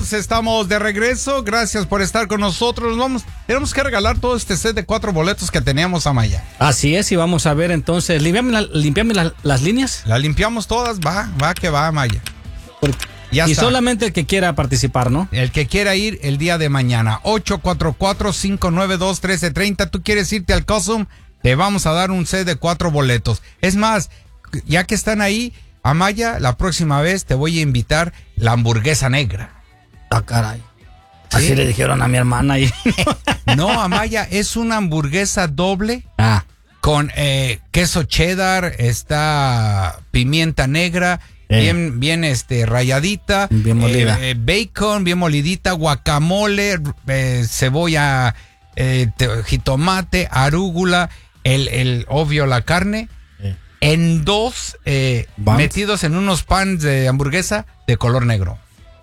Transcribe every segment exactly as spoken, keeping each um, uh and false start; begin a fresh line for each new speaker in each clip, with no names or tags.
amigos, estamos de regreso. Gracias por estar con nosotros. Vamos, tenemos que regalar todo este set de cuatro boletos que teníamos, Amaya.
Así es, y vamos a ver entonces. Limpiame, la, limpiame la, las líneas.
Las limpiamos todas, va, va que va, Amaya.
Por,
ya
y
está.
solamente el que quiera participar, ¿no?
El que quiera ir el día de mañana. ocho cuatro cuatro, cinco nueve dos, uno tres tres cero. Tú quieres irte al Cosum, te vamos a dar un set de cuatro boletos. Es más, ya que están ahí, Amaya, la próxima vez te voy a invitar la hamburguesa negra.
Ah, caray.
¿Sí?
Así le dijeron a mi hermana. Y...
No, Amaya, es una hamburguesa doble
ah.
con eh, queso cheddar, está pimienta negra, eh. bien, bien este, rayadita,
bien molida,
eh, eh, bacon, bien molidita, guacamole, eh, cebolla, eh, te, jitomate, arúgula, el, el obvio la carne. En dos, eh, metidos en unos pans de hamburguesa de color negro.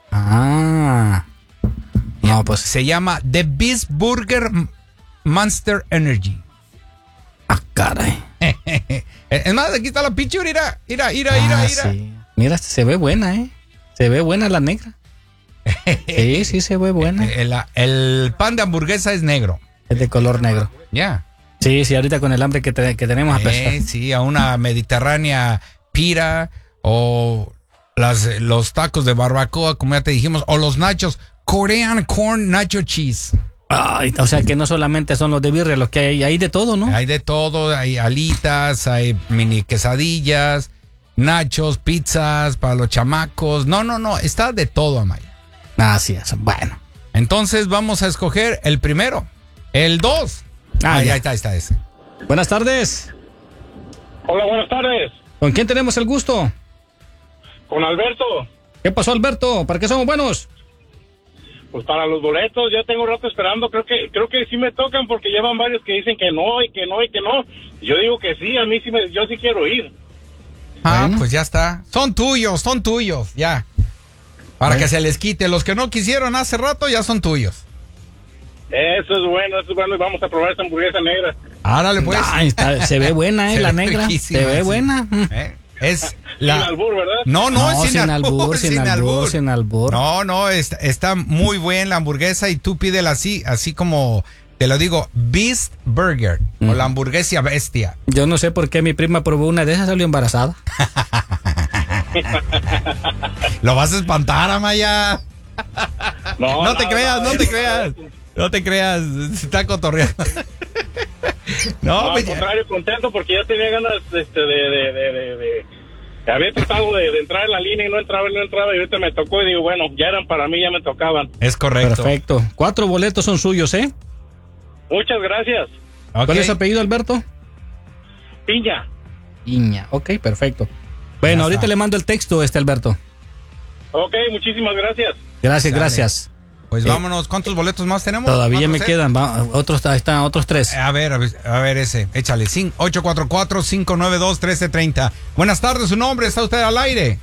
Ah. No, pues.
Se llama The Beast Burger Monster Energy.
Ah, caray.
Es más, aquí está la pinche, mira, mira, mira,
ah,
mira, mira.
Sí. Mira, se ve buena, ¿eh? Se ve buena la negra. Sí, sí, se ve buena.
El, el, el pan de hamburguesa es negro.
Es de color negro.
Ya. Yeah.
Sí, sí, ahorita con el hambre que, te, que tenemos.
Eh, sí, a una mediterránea pira o las, los tacos de barbacoa, como ya te dijimos, o los nachos, Korean Corn Nacho Cheese.
Ay, o sea que no solamente son los de birria, los que hay, hay de todo, ¿no?
Hay de todo, hay alitas, hay mini quesadillas, nachos, pizzas para los chamacos. No, no, no, está de todo, Amaya.
Así es, bueno.
Entonces vamos a escoger el primero, el dos. Ah, ya está, está ese.
Buenas tardes.
Hola, buenas tardes.
¿Con quién tenemos el gusto?
Con Alberto.
¿Qué pasó, Alberto? ¿Para qué somos buenos?
Pues para los boletos, ya tengo rato esperando. Creo que creo que sí me tocan porque llevan varios que dicen que no y que no y que no. Yo digo que sí, a mí sí me, yo sí quiero ir.
Ah,
bueno.
Pues ya está. Son tuyos, son tuyos, ya. Para bueno. que se les quite. Los que no quisieron hace rato ya son tuyos.
Eso es bueno, eso es bueno. Y vamos a probar esta hamburguesa negra.
Árale, pues.
Ah, está, se ve buena, ¿eh? La negra. Se ve
sí.
buena.
¿Eh? Es la...
Sin albur, ¿verdad?
No, no,
no
es sin,
sin albur,
albur,
sin,
sin
albur,
albur.
sin albur.
No, no, está, está muy bien la hamburguesa y tú pídela así, así como te lo digo, Beast Burger, mm. o la hamburguesa bestia.
Yo no sé por qué mi prima probó una de esas, salió embarazada.
Lo vas a espantar, Amaya.
No,
no te
no,
creas, no,
no
te no, creas. No te creas, se está cotorreando.
No, no, al contrario, contento porque ya tenía ganas este, de, de, de, de, de, de había tratado de, de entrar en la línea y no entraba y no entraba y ahorita me tocó y digo, bueno, ya eran para mí, ya me tocaban.
Es correcto.
Perfecto. Cuatro boletos son suyos, ¿eh?
Muchas gracias.
Okay.
¿Cuál es su apellido, Alberto?
Piña.
Piña, ok, perfecto. Bueno, ya ahorita está. Le mando el texto, este Alberto.
Ok, muchísimas gracias.
Gracias,
Dale.
gracias.
Pues eh, vámonos, ¿cuántos boletos más tenemos?
Todavía me set? quedan, va, otros, están otros tres.
A ver, a ver, a ver ese, échale, ocho cuatro cuatro, cinco nueve dos, uno tres tres cero. Buenas tardes, su nombre, está usted al aire.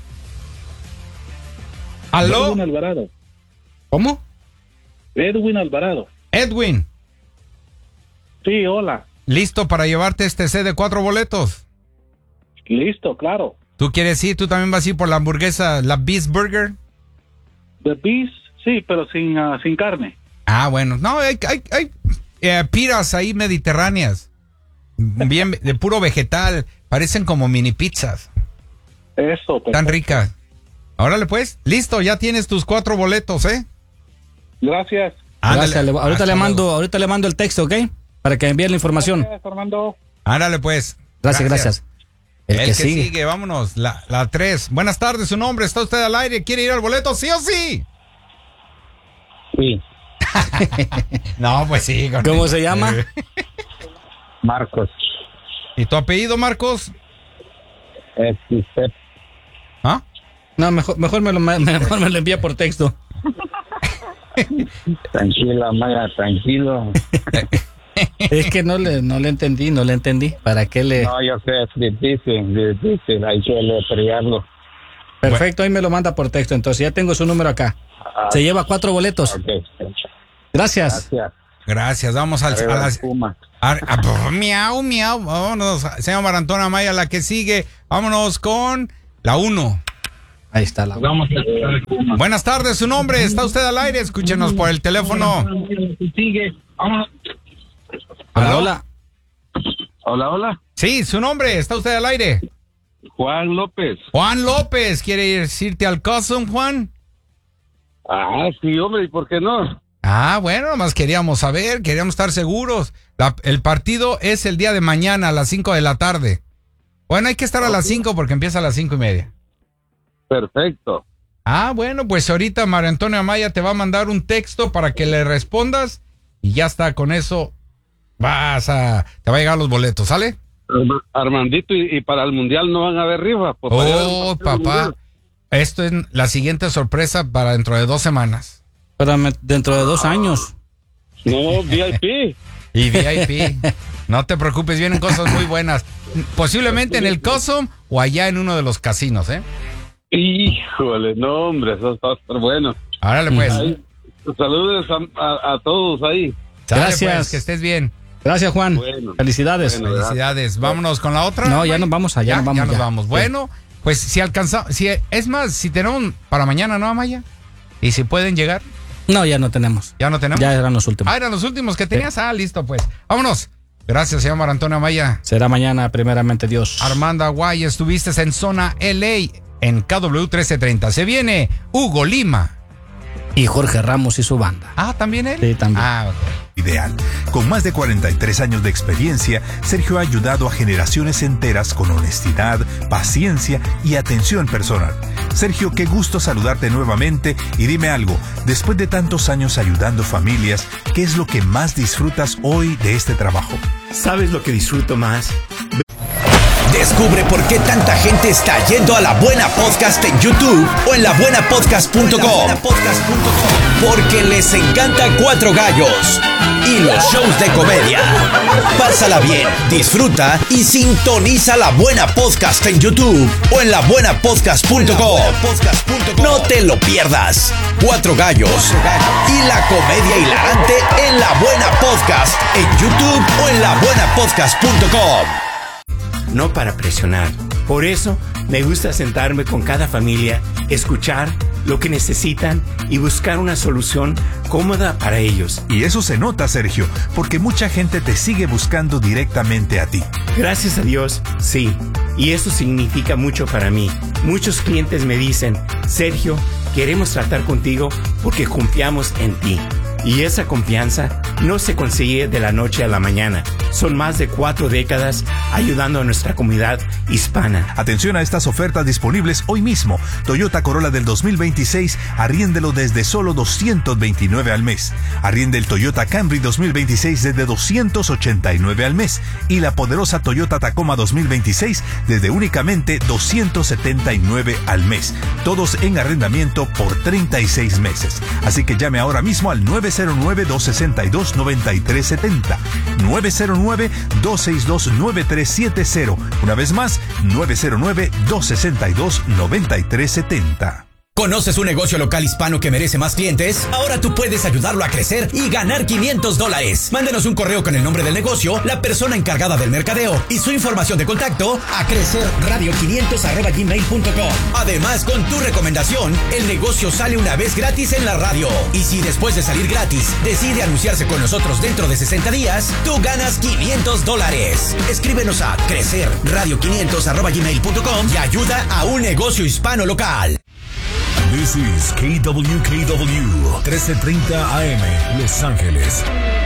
¿Aló?
Edwin Alvarado.
¿Cómo?
Edwin Alvarado.
Edwin.
Sí, hola.
¿Listo para llevarte este set de cuatro boletos?
Listo, claro.
¿Tú quieres ir? ¿Tú también vas a ir por la hamburguesa, la Beast Burger?
The Beast. Sí, pero sin, uh, sin carne.
Ah, bueno. No, hay, hay, hay eh, piras ahí mediterráneas. Bien, de puro vegetal. Parecen como mini pizzas.
Eso. Perfecto.
Tan ricas. Órale, pues. Listo, ya tienes tus cuatro boletos, ¿eh?
Gracias.
Ándale, Gracias. Ahorita le mando, luego. ahorita le mando el texto, ¿ok? Para que envíe la información.
Gracias, Fernando.
Ándale, pues.
Gracias, gracias. gracias.
El, el que, que sigue. sigue, vámonos. La, la tres. Buenas tardes, su nombre. ¿Está usted al aire? ¿Quiere ir al boleto? ¿Sí o sí?
Sí.
No, pues sí.
¿Cómo se llama?
Marcos.
¿Y tu apellido, Marcos?
Es usted.
¿Ah?
No, mejor, mejor, me lo, mejor me lo envía por texto.
Tranquila, Maya, tranquilo.
Es que no le, no le entendí, no le entendí. ¿Para qué le...?
No, yo sé, es difícil, es difícil. Hay que letrearlo.
Perfecto, ahí me lo manda por texto. Entonces ya tengo su número acá. Se lleva cuatro boletos.
Okay.
Gracias.
Gracias.
Gracias. Vamos al, a las. A, a, miau, miau. Vámonos, señor Marantón Amaya, la que sigue. Vámonos con la uno.
Ahí está la.
Vamos a...
Buenas tardes, su nombre, está usted al aire, escúchenos por el teléfono.
Sigue. Vamos.
Hola, hola.
Hola, hola.
Sí, su nombre, está usted al aire.
Juan López.
Juan López, ¿quiere irte al Custom, Juan?
Ah, sí, hombre, ¿y por qué no?
Ah, bueno, nomás queríamos saber, queríamos estar seguros. La, el partido es el día de mañana a las cinco de la tarde. Bueno, hay que estar a las cinco porque empieza a las cinco y media.
Perfecto.
Ah, bueno, pues ahorita María Antonia Amaya te va a mandar un texto para que le respondas y ya está, con eso vas a, te va a llegar los boletos, ¿sale?
Armandito, y, y para el mundial no van a haber rifa. Por
Oh, papá, esto es la siguiente sorpresa para dentro de dos semanas.
Para me- dentro de dos años.
No, V I P.
Y V I P. No te preocupes, vienen cosas muy buenas. Posiblemente en el Custom o allá en uno de los casinos, ¿eh?
Híjole, no, hombre, eso está bueno.
Árale, pues.
Ahí, saludos a, a, a todos ahí.
Sale,
Gracias.
pues, que estés bien.
Gracias, Juan.
Bueno.
Felicidades.
Bueno.
Felicidades. Vámonos con la otra.
No, ya nos vamos allá,
Ya,
nos vamos
ya nos
ya.
vamos. Bueno, pues si alcanzamos, si es más, si tenemos para mañana, ¿no, Amaya? Y si pueden llegar,
No, ya no tenemos.
ya no tenemos.
Ya eran los últimos.
Ah, eran los últimos que tenías. Ah, listo, pues. Vámonos. Gracias, señor María Antonia Amaya.
Será mañana, primeramente Dios.
Armando Aguay, estuviste en Zona L A en K W trece treinta. Se viene Hugo Lima.
Y Jorge Ramos y su banda.
Ah, ¿también él?
Sí, también.
Ah, ok.
Ideal. Con más de cuarenta y tres años de experiencia, Sergio ha ayudado a generaciones enteras con honestidad, paciencia y atención personal. Sergio, qué gusto saludarte nuevamente y dime algo, después de tantos años ayudando familias, ¿qué es lo que más disfrutas hoy de este trabajo?
¿Sabes lo que disfruto más?
Descubre por qué tanta gente está yendo a La Buena Podcast en YouTube o en la buena podcast punto com. Porque les encanta Cuatro Gallos y los shows de comedia. Pásala bien, disfruta y sintoniza La Buena Podcast en YouTube o en la buena podcast punto com. No te lo pierdas. Cuatro Gallos y la comedia hilarante en La Buena Podcast en YouTube o en la buena podcast punto com.
No para presionar. Por eso me gusta sentarme con cada familia, escuchar lo que necesitan y buscar una solución cómoda para ellos.
Y eso se nota, Sergio, porque mucha gente te sigue buscando directamente a ti.
Gracias a Dios, sí. Y eso significa mucho para mí. Muchos clientes me dicen, Sergio, queremos tratar contigo porque confiamos en ti. Y esa confianza no se consigue de la noche a la mañana. Son más de cuatro décadas ayudando a nuestra comunidad hispana.
Atención a estas ofertas disponibles hoy mismo. Toyota Corolla del dos mil veintiséis, arriéndelo desde solo doscientos veintinueve al mes. Arriende el Toyota Camry dos mil veintiséis desde doscientos ochenta y nueve al mes. Y la poderosa Toyota Tacoma dos mil veintiséis desde únicamente doscientos setenta y nueve al mes. Todos en arrendamiento por treinta y seis meses. Así que llame ahora mismo al nueve cero nueve, dos seis dos, nueve tres siete cero. nueve cero nueve, dos seis dos, nueve tres siete cero. Una vez más, nueve cero nueve, dos seis dos, nueve tres siete cero.
¿Conoces un negocio local hispano que merece más clientes? Ahora tú puedes ayudarlo a crecer y ganar quinientos dólares. Mándenos un correo con el nombre del negocio, la persona encargada del mercadeo y su información de contacto a crecerradio quinientos arroba gmail punto com. Además, con tu recomendación, el negocio sale una vez gratis en la radio. Y si después de salir gratis decide anunciarse con nosotros dentro de sesenta días, tú ganas quinientos dólares. Escríbenos a crecerradio quinientos arroba gmail punto com y ayuda a un negocio hispano local.
This is K W K W trece treinta A M, Los Ángeles.